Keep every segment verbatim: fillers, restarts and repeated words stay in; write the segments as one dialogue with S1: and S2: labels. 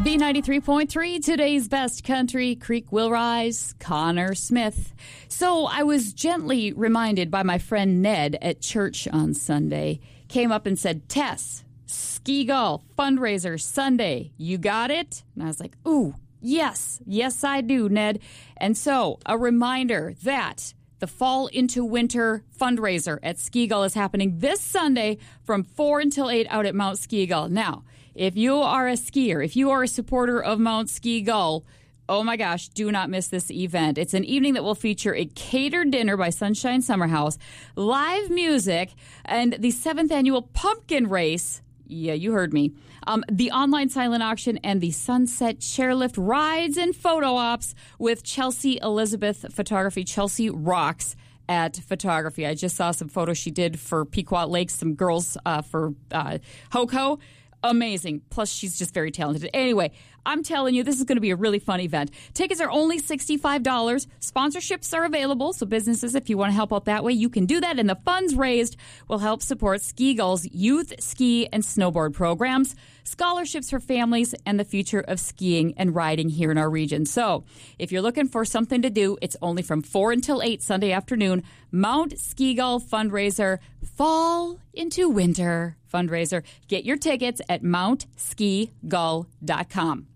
S1: B ninety-three point three, today's best country, Creek Will Rise, Connor Smith. So I was gently reminded by my friend Ned at church on Sunday, came up and said, Tess, Ski Golf fundraiser Sunday, you got it? And I was like, ooh, yes, yes I do, Ned. And so a reminder that the Fall into Winter fundraiser at Ski Gull is happening this Sunday from four until eight out at Mount Ski Gull. Now, if you are a skier, if you are a supporter of Mount Ski Gull, oh my gosh, do not miss this event. It's an evening that will feature a catered dinner by Sunshine Summer House, live music, and the seventh annual pumpkin race. Yeah, you heard me. Um, the online silent auction and the sunset chairlift rides and photo ops with Chelsea Elizabeth Photography. Chelsea rocks at photography. I just saw some photos she did for Pequot Lakes, some girls uh, for uh, HOCO. Amazing. Plus, she's just very talented. Anyway, I'm telling you, this is going to be a really fun event. Tickets are only sixty-five dollars. Sponsorships are available, so businesses, if you want to help out that way, you can do that. And the funds raised will help support Ski Gull's youth ski and snowboard programs, scholarships for families, and the future of skiing and riding here in our region. So if you're looking for something to do, it's only from four until eight Sunday afternoon. Mount Ski Gull fundraiser, Fall into Winter fundraiser. Get your tickets at mount ski gull dot com.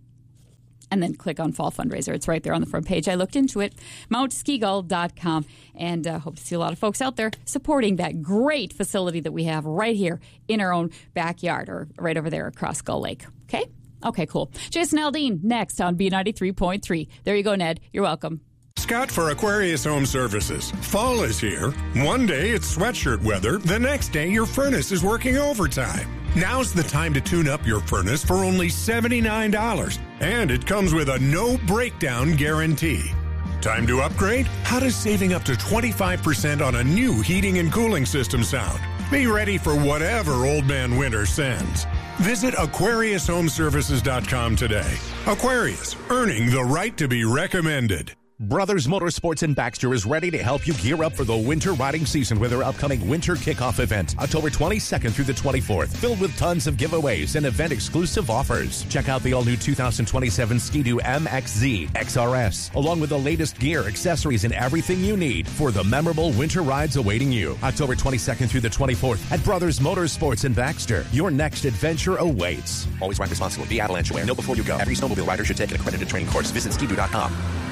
S1: And then click on Fall Fundraiser. It's right there on the front page. I looked into it, mount ski gull dot com, and uh, hope to see a lot of folks out there supporting that great facility that we have right here in our own backyard or right over there across Gull Lake. Okay? Okay, cool. Jason Aldean next on B ninety-three point three. There you go, Ned. You're welcome.
S2: Scott for Aquarius Home Services. Fall is here. One day it's sweatshirt weather. The next day your furnace is working overtime. Now's the time to tune up your furnace for only seventy-nine dollars. And it comes with a no breakdown guarantee. Time to upgrade? How does saving up to twenty-five percent on a new heating and cooling system sound? Be ready for whatever Old Man Winter sends. Visit aquarius home services dot com today. Aquarius, earning the right to be recommended.
S3: Brothers Motorsports in Baxter is ready to help you gear up for the winter riding season with their upcoming winter kickoff event, October twenty-second through the twenty-fourth, filled with tons of giveaways and event-exclusive offers. Check out the all-new two thousand twenty-seven Ski-Doo M X Z X R S, along with the latest gear, accessories, and everything you need for the memorable winter rides awaiting you. October twenty-second through the twenty-fourth at Brothers Motorsports in Baxter. Your next adventure awaits.
S4: Always ride responsibly. Be avalanche aware. Know before you go. Every snowmobile rider should take an accredited training course. Visit ski doo dot com.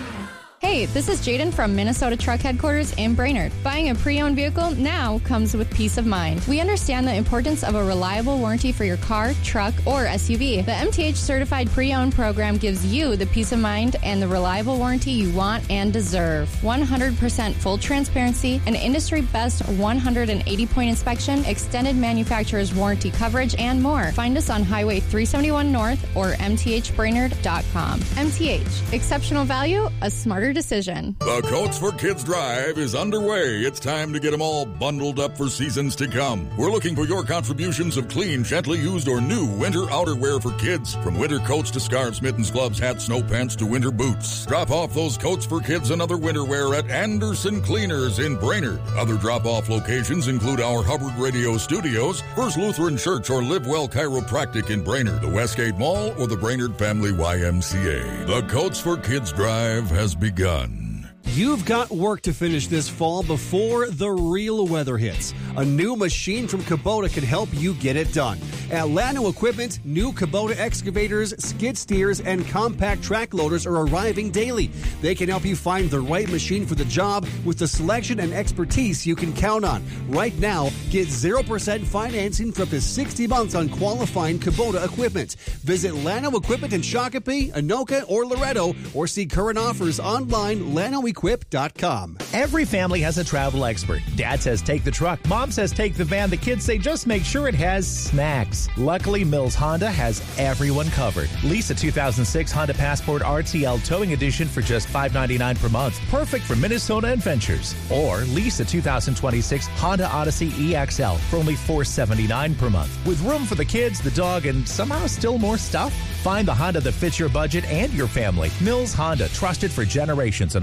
S5: Hey, this is Jaden from Minnesota Truck Headquarters in Brainerd. Buying a pre-owned vehicle now comes with peace of mind. We understand the importance of a reliable warranty for your car, truck, or S U V. The M T H Certified Pre-Owned program gives you the peace of mind and the reliable warranty you want and deserve. one hundred percent full transparency, an industry-best one hundred eighty point inspection, extended manufacturer's warranty coverage, and more. Find us on Highway three seventy-one North or m t h brainerd dot com. M T H, exceptional value, a smarter decision.
S6: The Coats for Kids Drive is underway. It's time to get them all bundled up for seasons to come. We're looking for your contributions of clean, gently used, or new winter outerwear for kids. From winter coats to scarves, mittens, gloves, hats, snow pants to winter boots. Drop off those coats for kids and other winter wear at Anderson Cleaners in Brainerd. Other drop-off locations include our Hubbard Radio Studios, First Lutheran Church, or Live Well Chiropractic in Brainerd, the Westgate Mall, or the Brainerd Family Y M C A. The Coats for Kids Drive has begun.
S7: You've got work to finish this fall before the real weather hits. A new machine from Kubota can help you get it done. At Llano Equipment, new Kubota excavators, skid steers, and compact track loaders are arriving daily. They can help you find the right machine for the job with the selection and expertise you can count on. Right now, get zero percent financing for up to sixty months on qualifying Kubota equipment. Visit Llano Equipment in Shakopee, Anoka, or Loretto, or see current offers online, llano equip dot com.
S8: Every family has a travel expert. Dad says take the truck. Mom says take the van. The kids say just make sure it has snacks. Luckily, Mills Honda has everyone covered. Lease a two thousand six Honda Passport R T L Towing Edition for just five ninety-nine per month. Perfect for Minnesota adventures. Or lease a two thousand twenty-six Honda Odyssey E X L for only four seventy-nine per month. With room for the kids, the dog, and somehow still more stuff? Find the Honda that fits your budget and your family. Mills Honda, trusted for generations on Highway two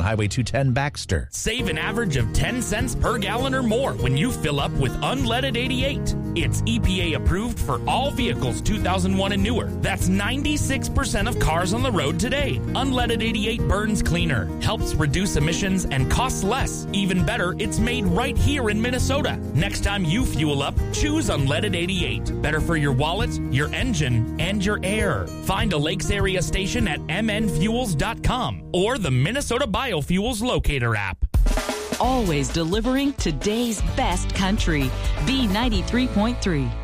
S8: two ten Baxter.
S9: Save an average of ten cents per gallon or more when you fill up with Unleaded eighty-eight. It's E P A approved for all vehicles two thousand one and newer. That's ninety-six percent of cars on the road today. Unleaded eighty-eight burns cleaner, helps reduce emissions, and costs less. Even better, it's made right here in Minnesota. Next time you fuel up, choose Unleaded eighty-eight. Better for your wallet, your engine, and your air. Find a Lakes Area station at m n fuels dot com or the Minnesota Biofuels Locator app.
S10: Always delivering today's best country. B ninety-three point three.